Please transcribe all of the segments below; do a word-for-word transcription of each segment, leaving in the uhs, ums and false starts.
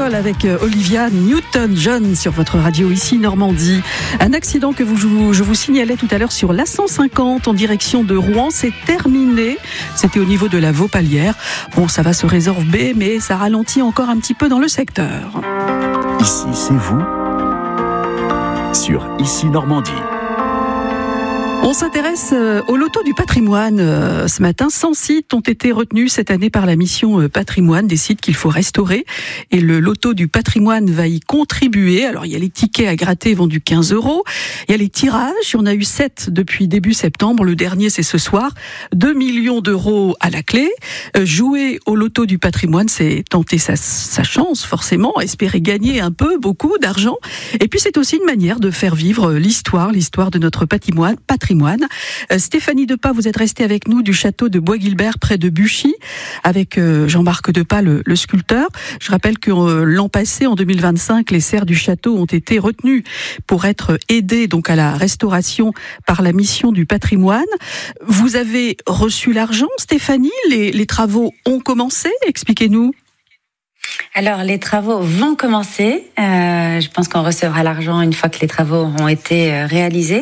Sol avec Olivia Newton-John sur votre radio ici Normandie. Un accident que vous, je vous signalais tout à l'heure sur l'A cent cinquante en direction de Rouen, c'est terminé. C'était au niveau de la Vaupalière. Bon, ça va se résorber, mais ça ralentit encore un petit peu dans le secteur. Ici, c'est vous sur Ici Normandie. On s'intéresse au loto du patrimoine. Ce matin, cent sites ont été retenus cette année par la mission patrimoine, des sites qu'il faut restaurer. Et le loto du patrimoine va y contribuer. Alors, il y a les tickets à gratter vendus quinze euros. Il y a les tirages. Il y en a eu sept depuis début septembre. Le dernier, c'est ce soir. deux millions d'euros à la clé. Jouer au loto du patrimoine, c'est tenter sa, sa chance, forcément. Espérer gagner un peu, beaucoup d'argent. Et puis, c'est aussi une manière de faire vivre l'histoire, l'histoire de notre patrimoine. patrimoine. Euh, Stéphanie Depas, vous êtes restée avec nous du château de Bois-Guilbert près de Buchy avec euh, Jean-Marc Depas, le, le sculpteur. Je rappelle que euh, l'an passé, en deux mille vingt-cinq, les serres du château ont été retenues pour être aidées donc à la restauration par la mission du patrimoine. Vous avez reçu l'argent, Stéphanie? Les, les travaux ont commencé? Expliquez-nous. Alors, les travaux vont commencer. Euh, je pense qu'on recevra l'argent une fois que les travaux auront été euh, réalisés.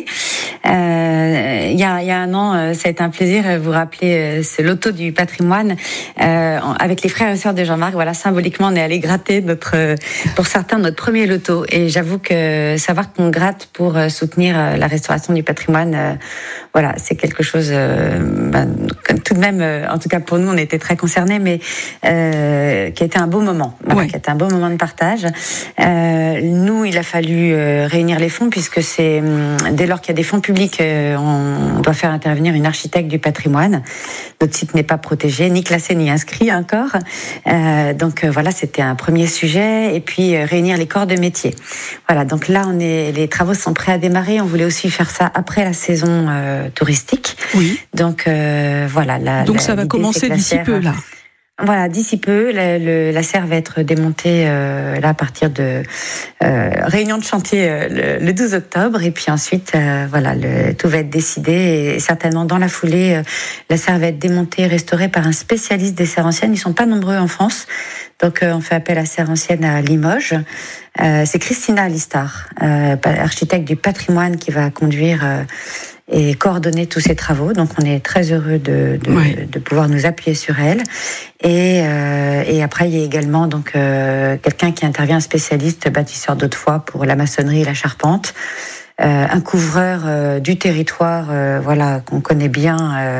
Euh, il y a, il y a un an, euh, ça a été un plaisir de vous rappeler euh, ce loto du patrimoine euh, avec les frères et sœurs de Jean-Marc. Voilà, symboliquement, on est allé gratter notre, euh, pour certains, notre premier loto. Et j'avoue que savoir qu'on gratte pour euh, soutenir euh, la restauration du patrimoine, euh, voilà, c'est quelque chose. Euh, ben, tout de même, euh, en tout cas pour nous, on était très concernés, mais euh, qui a été un beau moment. Voilà, ouais. Qui a été un beau moment de partage. Euh, nous, il a fallu euh, réunir les fonds puisque c'est dès lors qu'il y a des fonds publics, euh, on doit faire intervenir une architecte du patrimoine. Notre site n'est pas protégé, ni classé, ni inscrit encore. Euh, donc euh, voilà, c'était un premier sujet. Et puis euh, réunir les corps de métier. Voilà, donc là, on est, les travaux sont prêts à démarrer. On voulait aussi faire ça après la saison euh, touristique. Oui. Donc euh, voilà. La, donc la, ça va commencer d'ici peu là. Voilà, d'ici peu, la, le, la serre va être démontée euh, là à partir de euh, réunion de chantier euh, le, le douze octobre, et puis ensuite, euh, voilà, le, tout va être décidé et certainement dans la foulée, euh, la serre va être démontée et restaurée par un spécialiste des serres anciennes. Ils sont pas nombreux en France, donc euh, on fait appel à serres anciennes à Limoges. Euh, c'est Christina Alistar, euh, architecte du patrimoine, qui va conduire euh, et coordonner tous ces travaux. Donc on est très heureux de, de, oui. de pouvoir nous appuyer sur elle. Et, euh, et après, il y a également donc euh, quelqu'un qui intervient, un spécialiste bâtisseur d'autrefois pour la maçonnerie et la charpente. Euh, un couvreur euh, du territoire, euh, voilà, qu'on connaît bien, euh,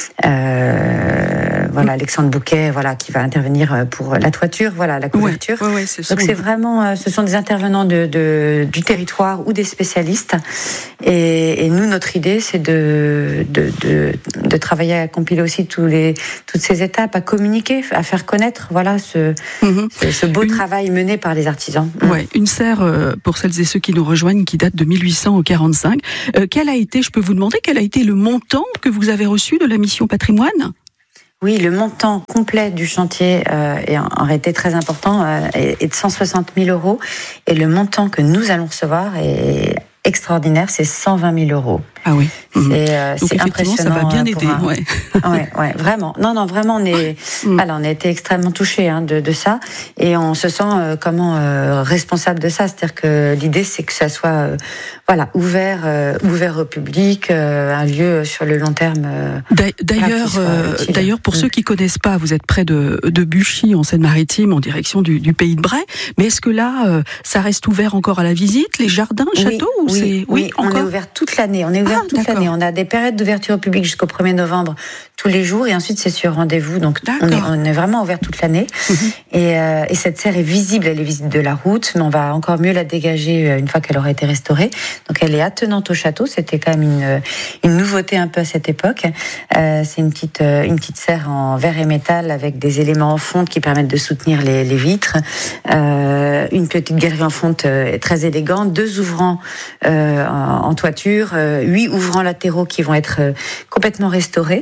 euh, voilà, Alexandre Bouquet, voilà, qui va intervenir pour la toiture, voilà, la couverture. Ouais, ouais, ouais, c'est Donc c'est vraiment, euh, ce sont des intervenants de, de du territoire ou des spécialistes. Et, et nous, notre idée, c'est de, de de de travailler à compiler aussi tous les toutes ces étapes, à communiquer, à faire connaître, voilà, ce mm-hmm. ce, ce beau une... travail mené par les artisans. Ouais, une serre euh, pour celles et ceux qui nous rejoignent, qui date de mille huit cents quarante-cinq. Euh, quel a été, je peux vous demander, quel a été le montant que vous avez reçu de la mission patrimoine ? Oui, le montant complet du chantier euh, est en réalité très important, euh, est de cent soixante mille euros, et le montant que nous allons recevoir est extraordinaire, c'est cent vingt mille euros. Ah oui. C'est, euh, Donc c'est effectivement, ça va bien aider. Un... Ouais. ouais, ouais, vraiment. Non, non, vraiment, on est, mmh. voilà, on a été extrêmement touchés hein, de, de ça, et on se sent euh, comment euh, responsable de ça. C'est-à-dire que l'idée, c'est que ça soit, euh, voilà, ouvert, euh, ouvert au public, euh, un lieu sur le long terme. Euh, d'ailleurs, voilà, euh, d'ailleurs, pour mmh. ceux qui connaissent pas, vous êtes près de, de Buchy, en Seine-Maritime, en direction du, du Pays de Bray. Mais est-ce que là, euh, ça reste ouvert encore à la visite, les jardins, le oui, château, ou oui, c'est, oui, oui, on encore est ouvert toute l'année. On est ouvert ah, toute d'accord. l'année. On a des périodes d'ouverture au public jusqu'au premier novembre tous les jours, et ensuite c'est sur rendez-vous. Donc on est, on est vraiment ouvert toute l'année. Mmh. Et, euh, et cette serre est visible, elle est visible de la route, mais on va encore mieux la dégager une fois qu'elle aura été restaurée. Donc elle est attenante au château. C'était quand même une, une nouveauté un peu à cette époque. Euh, c'est une petite, une petite serre en verre et métal avec des éléments en fonte qui permettent de soutenir les, les vitres. Euh, une petite galerie en fonte très élégante, deux ouvrants euh, en, en toiture, euh, huit ouvrants latéraux qui vont être complètement restaurés.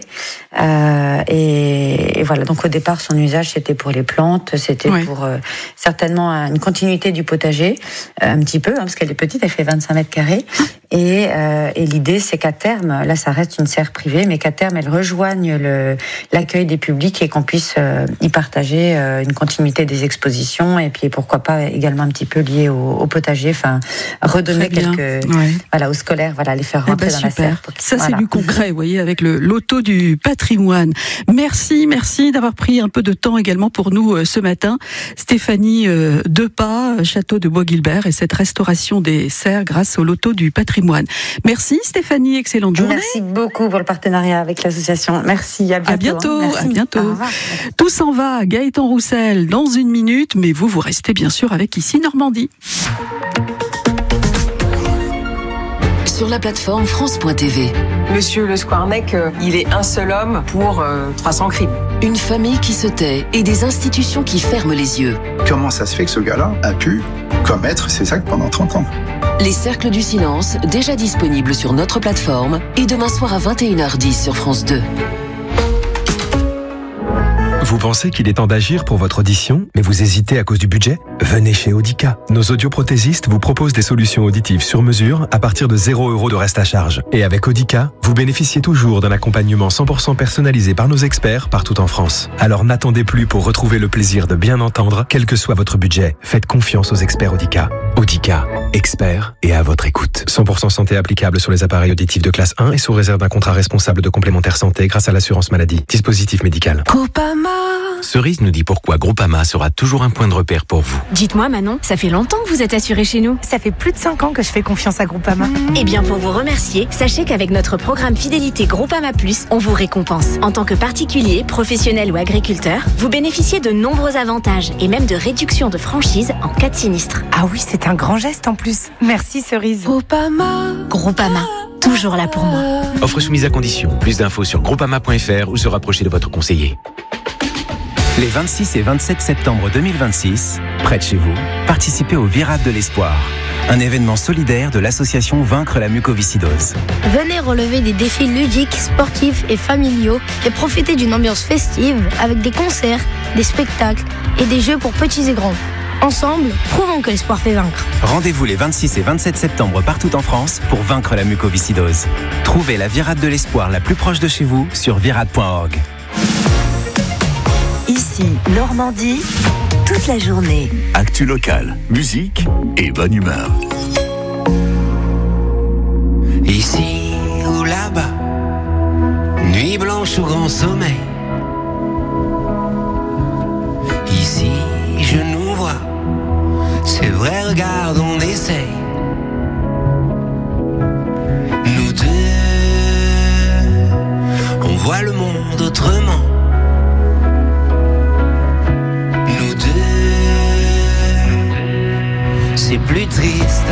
Euh, et, et voilà, donc au départ, son usage, c'était pour les plantes, c'était ouais. pour euh, certainement une continuité du potager, euh, un petit peu, hein, parce qu'elle est petite, elle fait vingt-cinq mètres carrés. Et, euh, et l'idée, c'est qu'à terme, là, ça reste une serre privée, mais qu'à terme, elle rejoigne le, l'accueil des publics et qu'on puisse euh, y partager euh, une continuité des expositions, et puis pourquoi pas également un petit peu lié au, au potager, enfin redonner quelques, ouais. voilà, aux scolaires, voilà, les faire rentrer eh ben, dans super. La serre. Ça, voilà. c'est du concret, vous voyez, avec le loto du patrimoine. Merci, merci d'avoir pris un peu de temps également pour nous euh, ce matin, Stéphanie euh, Depas, château de Bois-Guilbert, et cette restauration des serres grâce au loto du patrimoine. Merci Stéphanie, excellente journée. Merci beaucoup pour le partenariat avec l'association. Merci, à bientôt. À bientôt, hein. à bientôt. Tout s'en va, Gaëtan Roussel, dans une minute, mais vous, vous restez bien sûr avec Ici Normandie. Sur la plateforme France point T V. Monsieur Le Squarnec, euh, il est un seul homme pour euh, trois cents crimes. Une famille qui se tait et des institutions qui ferment les yeux. Comment ça se fait que ce gars-là a pu commettre ces actes pendant trente ans ? Les Cercles du Silence, déjà disponibles sur notre plateforme, et demain soir à vingt et une heures dix sur France deux. Vous pensez qu'il est temps d'agir pour votre audition, mais vous hésitez à cause du budget ? Venez chez Audica. Nos audioprothésistes vous proposent des solutions auditives sur mesure à partir de zéro euro de reste à charge. Et avec Audica, vous bénéficiez toujours d'un accompagnement cent pour cent personnalisé par nos experts partout en France. Alors n'attendez plus pour retrouver le plaisir de bien entendre, quel que soit votre budget. Faites confiance aux experts Audica. Audica, experts et à votre écoute. cent pour cent santé applicable sur les appareils auditifs de classe un et sous réserve d'un contrat responsable de complémentaire santé grâce à l'assurance maladie. Dispositif médical. Groupama. Cerise nous dit pourquoi Groupama sera toujours un point de repère pour vous. Dites-moi Manon, ça fait longtemps que vous êtes assurée chez nous. Ça fait plus de cinq ans que je fais confiance à Groupama. Mmh. Eh bien pour vous remercier, sachez qu'avec notre programme fidélité Groupama Plus, on vous récompense. En tant que particulier, professionnel ou agriculteur, vous bénéficiez de nombreux avantages et même de réductions de franchise en cas de sinistre. Ah oui, c'est un grand geste en plus. Merci Cerise. Groupama. Groupama. Toujours là pour moi. Offre soumise à condition. Plus d'infos sur groupama point f r ou se rapprocher de votre conseiller. Les vingt-six et vingt-sept septembre deux mille vingt-six, près de chez vous, participez au Virade de l'Espoir, un événement solidaire de l'association Vaincre la mucoviscidose. Venez relever des défis ludiques, sportifs et familiaux et profiter d'une ambiance festive avec des concerts, des spectacles et des jeux pour petits et grands. Ensemble, prouvons que l'espoir fait vaincre. Rendez-vous les vingt-six et vingt-sept septembre partout en France pour vaincre la mucoviscidose. Trouvez la Virade de l'Espoir la plus proche de chez vous sur virade point org. Ici, Normandie, toute la journée. Actu locale, musique et bonne humeur. Ici ou là-bas, nuit blanche ou grand sommeil. Ici, je nous vois, c'est vrai, regarde, on essaye. Nous deux, on voit le monde autrement. C'est plus triste.